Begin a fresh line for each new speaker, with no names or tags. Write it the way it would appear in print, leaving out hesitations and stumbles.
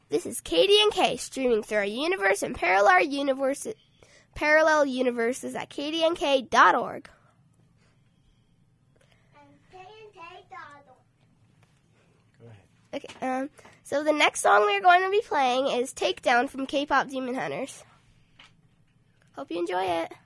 This is KDNK, streaming through our universe and parallel universes at kdnk.org.
Go ahead.
Okay, so the next song we're going to be playing is Takedown from K-Pop Demon Hunters. Hope you enjoy it.